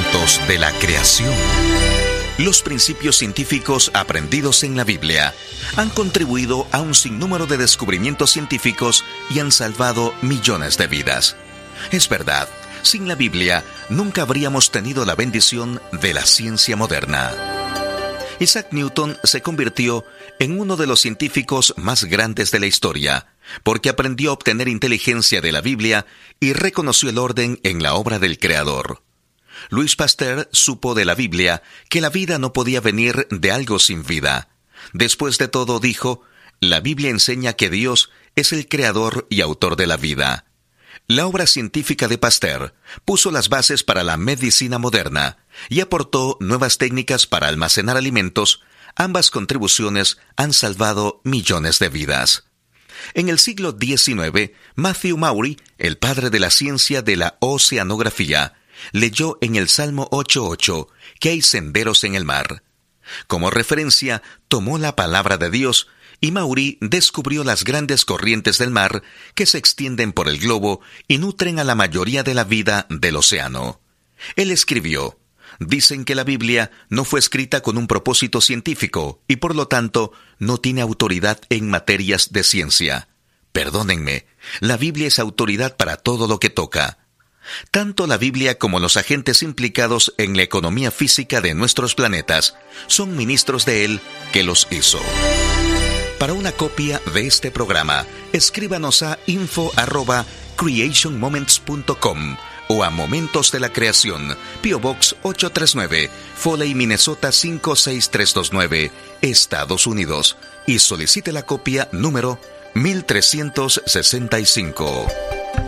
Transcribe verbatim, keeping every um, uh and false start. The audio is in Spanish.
Momentos de la creación. Los principios científicos aprendidos en la Biblia han contribuido a un sinnúmero de descubrimientos científicos y han salvado millones de vidas. Es verdad, sin la Biblia nunca habríamos tenido la bendición de la ciencia moderna. Isaac Newton se convirtió en uno de los científicos más grandes de la historia, porque aprendió a obtener inteligencia de la Biblia y reconoció el orden en la obra del Creador. Louis Pasteur supo de la Biblia que la vida no podía venir de algo sin vida. Después de todo, dijo, la Biblia enseña que Dios es el creador y autor de la vida. La obra científica de Pasteur puso las bases para la medicina moderna y aportó nuevas técnicas para almacenar alimentos. Ambas contribuciones han salvado millones de vidas. En el siglo diecinueve, Matthew Maury, el padre de la ciencia de la oceanografía, leyó en el Salmo ocho ocho que hay senderos en el mar. Como referencia, tomó la palabra de Dios y Maury descubrió las grandes corrientes del mar que se extienden por el globo y nutren a la mayoría de la vida del océano. Él escribió, dicen que la Biblia no fue escrita con un propósito científico y por lo tanto no tiene autoridad en materias de ciencia. Perdónenme, la Biblia es autoridad para todo lo que toca. Tanto la Biblia como los agentes implicados en la economía física de nuestros planetas son ministros de Él que los hizo. Para una copia de este programa, escríbanos a info arroba creation moments punto com o a Momentos de la Creación, P O Box ocho tres nueve, Foley, Minnesota cinco seis tres dos nueve, Estados Unidos, y solicite la copia número mil trescientos sesenta y cinco.